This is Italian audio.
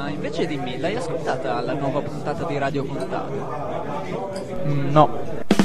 Ma invece dimmi, l'hai ascoltata la nuova puntata di Radio Contato? No.